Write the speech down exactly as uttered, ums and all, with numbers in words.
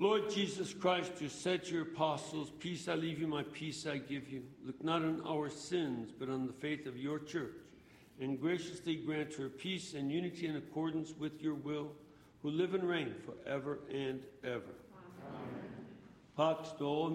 Lord Jesus Christ, who said to your apostles, peace I leave you, my peace I give you, look not on our sins, but on the faith of your church, and graciously grant her peace and unity in accordance with your will, who live and reign forever and ever. Amen. Pax